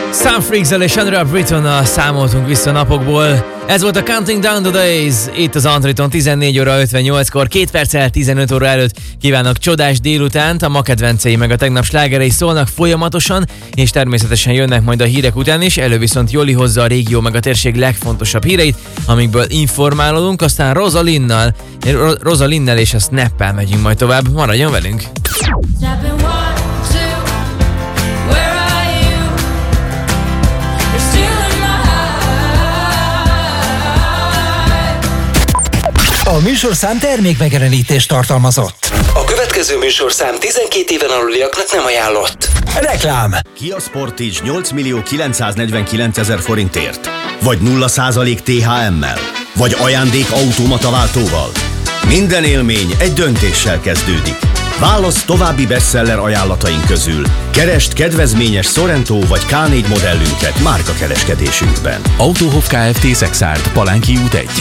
Sam Freaks-el és Andrea Britton-nal számoltunk vissza napokból. Ez volt a Counting Down the Days, itt az Antriton 14 óra 58-kor, 2 perccel 15 óra előtt kívánok csodás délutánt, a ma kedvencei meg a tegnap slágerei szólnak folyamatosan, és természetesen jönnek majd a hírek után is, elő viszont Joli hozza a régió meg a térség legfontosabb híreit, amikből informálódunk, aztán Rosalinnel és a Snappel megyünk majd tovább, maradjon velünk! A műsorszám termékmegjelenítést tartalmazott. A következő műsorszám 12 éven aluliaknak nem ajánlott. Reklám. Kia Sportage 8.949.000 forintért? Vagy 0% THM-mel? Vagy ajándék automata váltóval? Minden élmény egy döntéssel kezdődik. Válasz további bestseller ajánlataink közül. Keresd kedvezményes Sorento vagy K4 modellünket márkakereskedésünkben. Autohof Kft. Szexárd, Palánki út 1.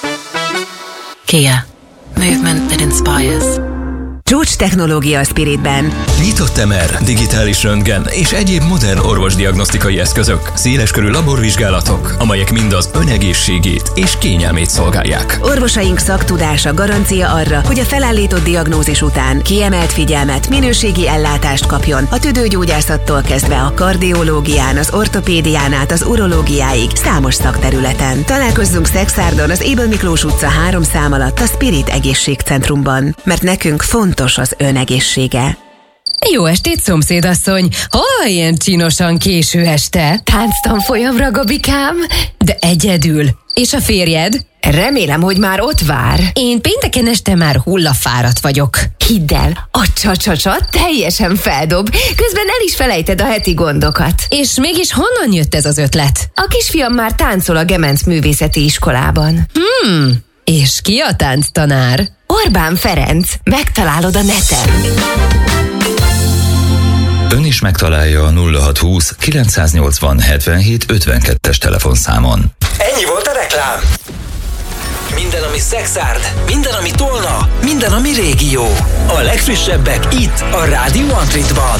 Kia. Movement that inspires. Csúcs technológia a Spiritben. Nyitott MR, digitális röntgen és egyéb modern orvosdiagnosztikai eszközök, széleskörű laborvizsgálatok, amelyek mind az ön egészségét és kényelmét szolgálják. Orvosaink szaktudása garancia arra, hogy a felállított diagnózis után kiemelt figyelmet, minőségi ellátást kapjon a tüdőgyógyászattól kezdve a kardiológián, az ortopédián át az urológiáig számos szakterületen. Találkozzunk Szexárdon az Ébel Miklós utca 3 szám alatt a Spirit Egészségcentrumban, mert nekünk fontos az ön egészsége. Jó estét, szomszédasszony! Hol ilyen csinosan késő este? Tánctanfolyamra, Gabikám? De egyedül. És a férjed? Remélem, hogy már ott vár. Én pénteken este már hullafáradt vagyok. Hidd el, a csa-csa-csa teljesen feldob, közben el is felejted a heti gondokat. És mégis honnan jött ez az ötlet? A kisfiam már táncol a Gemenc Művészeti Iskolában. És ki a tánctanár? Orbán Ferenc, megtalálod a neten. Ön is megtalálja a 0620 980 77 52-es telefonszámon. Ennyi volt a reklám. Minden, ami Szexárd, minden, ami Tolna, minden, ami régió. A legfrissebbek itt, a Rádió Antritban.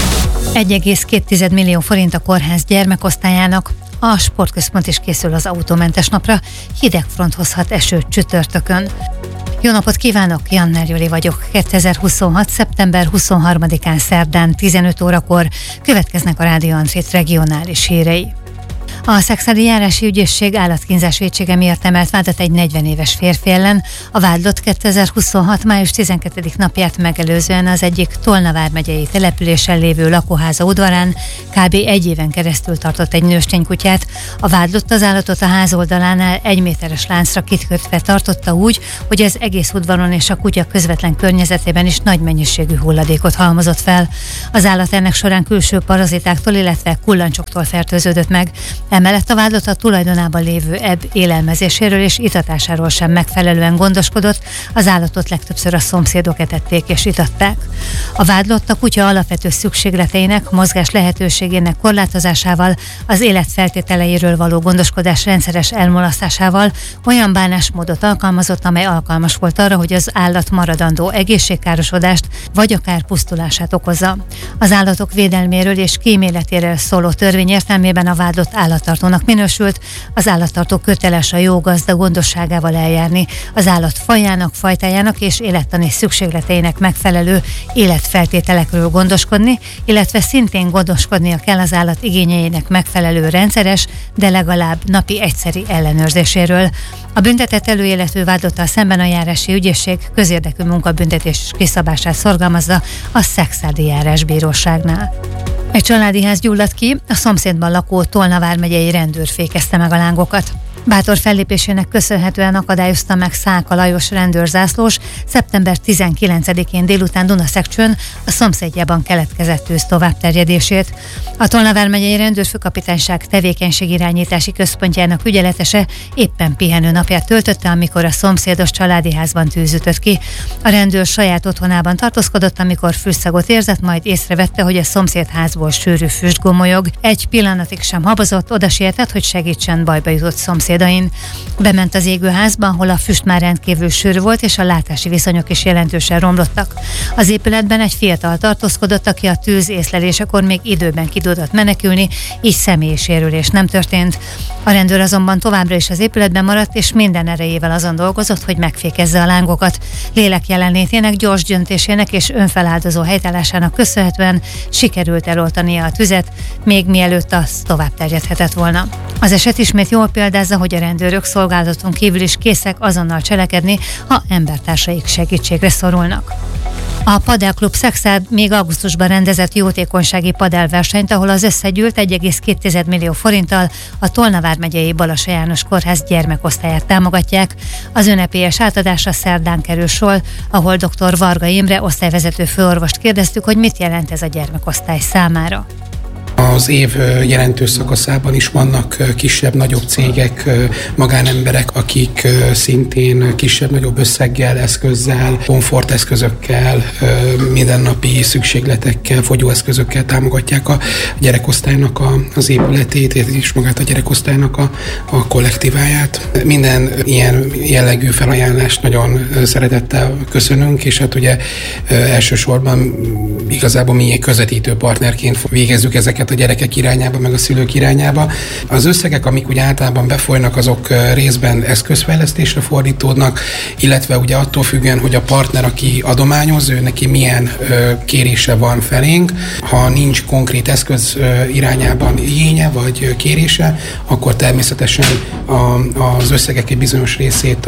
1,2 millió forint a kórház gyermekosztályának. A sportközpont is készül az autómentes napra, hideg front hozhat esőt csütörtökön. Jó napot kívánok, Janner Joli vagyok. 2026. szeptember 23-án szerdán 15 órakor következnek a Rádió Antrit regionális hírei. A Szexárdi Járási Ügyészség állatkínzás vétsége miatt emelt vádat egy 40 éves férfi ellen. A vádlott 2026. május 12. napját megelőzően az egyik Tolna vármegyei településen lévő lakóháza udvarán kb. 1 éven keresztül tartott egy nősténykutyát. A vádlott az állatot a ház oldalánál 1 méteres láncra kikötve tartotta úgy, hogy az egész udvaron és a kutya közvetlen környezetében is nagy mennyiségű hulladékot halmozott fel. Az állat ennek során külső parazitáktól, illetve kullancsoktól fertőződött meg. Emellett a vádlott a tulajdonában lévő ebb élelmezéséről és itatásáról sem megfelelően gondoskodott, az állatot legtöbbször a szomszédok etették és itatták. A vádlott a kutya alapvető szükségleteinek, mozgás lehetőségének korlátozásával, az életfeltételeiről való gondoskodás rendszeres elmulasztásával olyan bánásmódot alkalmazott, amely alkalmas volt arra, hogy az állat maradandó egészségkárosodást vagy akár pusztulását okozza. Az állatok védelméről és kíméletéről szóló törvény értelmében a vádlott állattartónak minősült, az állattartó köteles a jó gazda gondosságával eljárni, az állat fajának, fajtájának és élettani szükségleteinek megfelelő életfeltételekről gondoskodni, illetve szintén gondoskodnia kell az állat igényeinek megfelelő rendszeres, de legalább napi egyszeri ellenőrzéséről. A büntetett előéletű vádlottal szemben a Járási Ügyészség közérdekű munkabüntetés kiszabását szorgalmazza a Szexárdi Járásbíróságnál. Egy családi ház gyulladt ki, a szomszédban lakó Tolna vármegyei rendőr fékezte meg a lángokat. Bátor fellépésének köszönhetően akadályozta meg Szálka Lajos rendőrzászlós szeptember 19-én délután Dunaszekcsőn a szomszédjában keletkezett tűz továbbterjedését. A Tolna vármegyei rendőrfőkapitányság tevékenységirányítási központjának ügyeletese éppen pihenő napját töltötte, amikor a szomszédos családi házban tűz ütött ki. A rendőr saját otthonában tartózkodott, amikor fűszagot érzett, majd észrevette, hogy a szomszédházból sűrű füst gomolyog. Egy pillanatig sem habozott, oda sietett, hogy segítsen bajba jutott szomszéd szomszédain. Bement az égőházba, ahol a füst már rendkívül sűrű volt, és a látási viszonyok is jelentősen romlottak. Az épületben egy fiatal tartózkodott, aki a tűz észlelésekor még időben ki tudott menekülni, így személyi sérülés nem történt. A rendőr azonban továbbra is az épületben maradt, és minden erejével azon dolgozott, hogy megfékezze a lángokat. Lélek jelenlétének, gyors döntésének és önfeláldozó helytállásának köszönhetően sikerült eloltania a tüzet, még mielőtt az tovább terjedhetett volna. Az eset ismét jól példázza, hogy a rendőrök szolgálaton kívül is készek azonnal cselekedni, ha embertársaik segítségre szorulnak. A Padel Klub Szekszárd még augusztusban rendezett jótékonysági padelversenyt, ahol az összegyűlt 1,2 millió forinttal a Tolna vármegyei Balassa János Kórház gyermekosztályát támogatják. Az ünnepélyes átadásra szerdán kerül sor, ahol dr. Varga Imre osztályvezető főorvost kérdeztük, hogy mit jelent ez a gyermekosztály számára. Az év jelentős szakaszában is vannak kisebb-nagyobb cégek, magánemberek, akik szintén kisebb-nagyobb összeggel, eszközzel, komforteszközökkel, mindennapi szükségletekkel, fogyóeszközökkel támogatják a gyerekosztálynak az épületét, és magát a gyerekosztálynak a kollektíváját. Minden ilyen jellegű felajánlást nagyon szeretettel köszönünk, és hát ugye elsősorban igazából mi közvetítő partnerként végezzük ezeket a gyerekek irányába, meg a szülők irányába. Az összegek, amik ugye általában befolynak, azok részben eszközfejlesztésre fordítódnak, illetve ugye attól függően, hogy a partner, aki adományoz, ő neki milyen kérése van felénk. Ha nincs konkrét eszköz irányában igénye vagy kérése, akkor természetesen az összegek egy bizonyos részét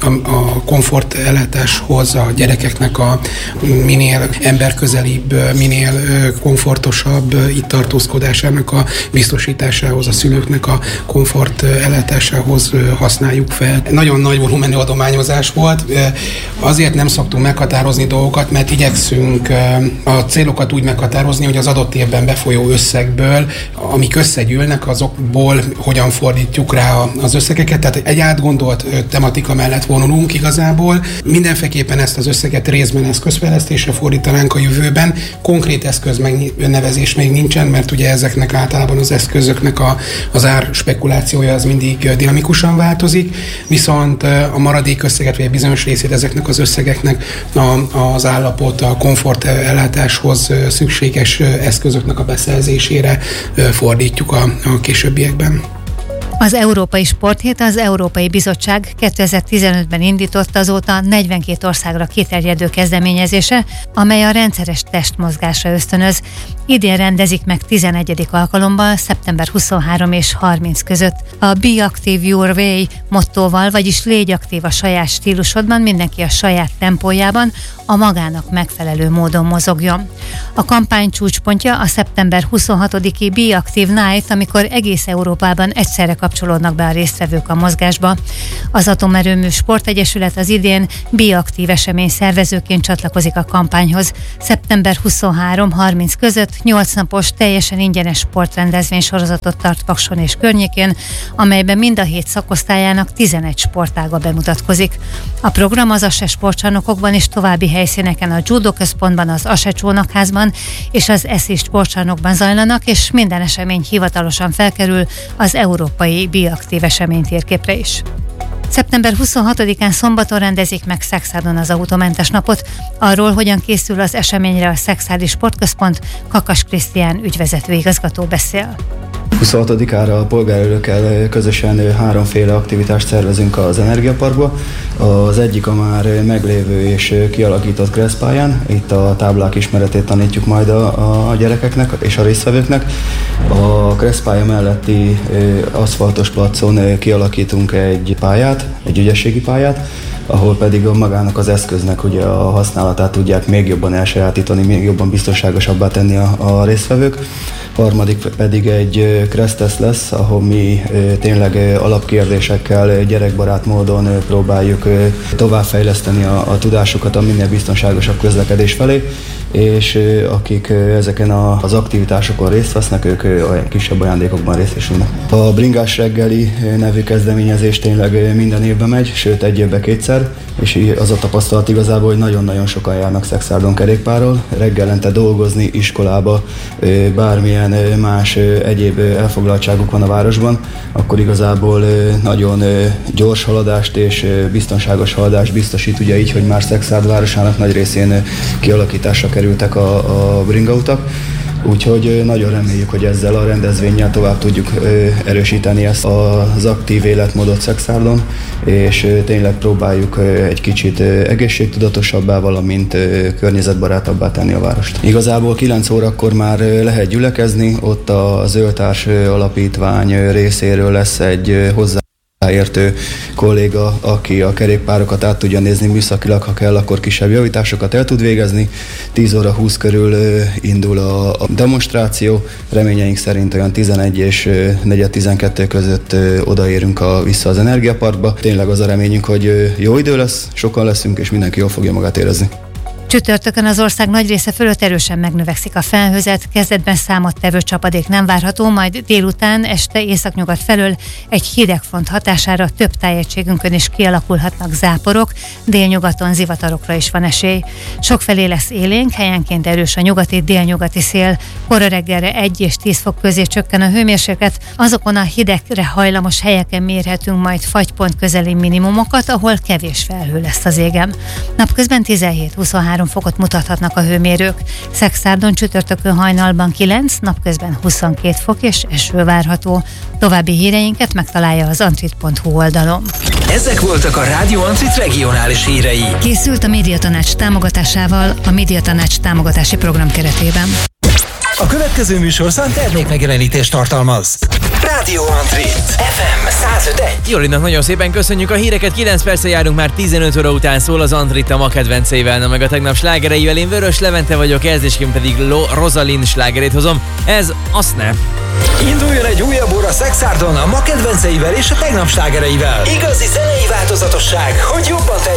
a komfortellátáshoz, a gyerekeknek a minél emberközelibb, minél komfortosabb itt tartózkodásának a biztosításához, a szülőknek a komfort ellátásához használjuk fel. Nagyon nagy volumenű adományozás volt. Azért nem szoktunk meghatározni dolgokat, mert igyekszünk a célokat úgy meghatározni, hogy az adott évben befolyó összegből, amik összegyűlnek, azokból hogyan fordítjuk rá az összegeket. Tehát egy átgondolt tematika mellett vonulunk igazából. Mindenféleképpen ezt az összeget részben eszközfejlesztésre fordítanánk a jövőben. Konkrét eszköz megnevezés még nincsen, mert ugye ezeknek általában az eszközöknek az ár spekulációja az mindig dinamikusan változik, viszont a maradék összeget, vagy egy bizonyos részét ezeknek az összegeknek az állapot, a komfort ellátáshoz szükséges eszközöknek a beszerzésére fordítjuk a későbbiekben. Az Európai Sporthét az Európai Bizottság 2015-ben indított, azóta 42 országra kiterjedő kezdeményezése, amely a rendszeres testmozgásra ösztönöz. Idén rendezik meg 11. alkalommal, szeptember 23 és 30 között. A Be Active Your Way mottóval, vagyis légy aktív a saját stílusodban, mindenki a saját tempójában, a magának megfelelő módon mozogjon. A kampány csúcspontja a szeptember 26-i Be Active Night, amikor egész Európában egyszerre kapcsolódnak be a résztvevők a mozgásba. Az Atomerőmű Sportegyesület az idén Be Active esemény szervezőként csatlakozik a kampányhoz. Szeptember 23-30 között 8 napos, teljesen ingyenes sportrendezvény sorozatot tart Pakson és környékén, amelyben mind a 7 szakosztályának 11 sportága bemutatkozik. A program az ASE sportcsarnokokban és további helyszíneken, a Judo Központban, az ASE csónakházban és az ESZI sportcsarnokban zajlanak, és minden esemény hivatalosan felkerül az európai Be Active esemény térképre is. Szeptember 26-án szombaton rendezik meg Szekszárdon az autómentes napot. Arról, hogyan készül az eseményre a Szekszárdi Sportközpont, Kakas Krisztián ügyvezető igazgató beszél. 26-ára a polgárőrökkel közösen háromféle aktivitást szervezünk az Energiaparkba. Az egyik a már meglévő és kialakított kresszpályán. Itt a táblák ismeretét tanítjuk majd a gyerekeknek és a résztvevőknek. A kresszpálya melletti aszfaltos placon kialakítunk egy pályát, egy ügyességi pályát, ahol pedig magának az eszköznek ugye a használatát tudják még jobban elsajátítani, még jobban biztonságosabbá tenni a résztvevők. Harmadik pedig egy kresszteszt lesz, ahol mi tényleg alapkérdésekkel gyerekbarát módon próbáljuk továbbfejleszteni a tudásukat a minél biztonságosabb közlekedés felé, és akik ezeken az aktivitásokon részt vesznek, ők kisebb ajándékokban részesülnek. A Bringás reggeli nevű kezdeményezés tényleg minden évben megy, sőt egy évben kétszer, és az a tapasztalat igazából, hogy nagyon-nagyon sokan járnak Szexárdon kerékpárral, reggelente dolgozni, iskolába, bármilyen más egyéb elfoglaltságuk van a városban, akkor igazából nagyon gyors haladást és biztonságos haladást biztosít, ugye így, hogy már Szexárd városának nagy részén kialakításra kerültek a bringautak. Úgyhogy nagyon reméljük, hogy ezzel a rendezvénnyel tovább tudjuk erősíteni ezt az aktív életmódot Szexárdon, és tényleg próbáljuk egy kicsit egészségtudatosabbá, valamint környezetbarátabbá tenni a várost. Igazából 9 órakor már lehet gyülekezni, ott a Zöldtárs Alapítvány részéről lesz egy hozzáértő kolléga, aki a kerékpárokat át tudja nézni műszakilag, ha kell, akkor kisebb javításokat el tud végezni. 10 óra 20 körül indul a demonstráció, reményeink szerint olyan 11 és 4:12 között odaérünk vissza az Energiaparkba. Tényleg az a reményünk, hogy jó idő lesz, sokan leszünk, és mindenki jól fogja magát érezni. Csütörtökön az ország nagy része fölött erősen megnövekszik a felhőzet, kezdetben számottevő csapadék nem várható, majd délután, este északnyugat felől egy hideg front hatására több tájegységünkön is kialakulhatnak záporok, délnyugaton zivatarokra is van esély. Sokfelé lesz élénk, helyenként erős a nyugati-délnyugati szél, kora reggelre 1 és 10 fok közé csökken a hőmérséklet, azokon a hidegre hajlamos helyeken mérhetünk majd fagypont közeli minimumokat, ahol kevés felhő lesz az égen. Napközben 17-23 fokot mutathatnak a hőmérők. Szexárdon csütörtökön hajnalban 9, napközben 22 fok és eső várható. További híreinket megtalálja az antrit.hu oldalon. Ezek voltak a Rádió Antrit regionális hírei. Készült a Médiatanács támogatásával a Médiatanács támogatási program keretében. A következő műsorszám termékmegjelenítést tartalmaz. Rádió Antrit FM 105.1. Jolinak nagyon szépen köszönjük a híreket, 9 perccel járunk, már 15 óra után szól az Antrit a ma kedvenceivel, na meg a tegnap slágereivel. Én Vörös Levente vagyok, kezdésként pedig Rosalind slágerét hozom, ez azt ne. Induljon egy újabb óra Szexárdon a ma kedvenceivel és a tegnap slágereivel. Igazi zenei változatosság, hogy jobban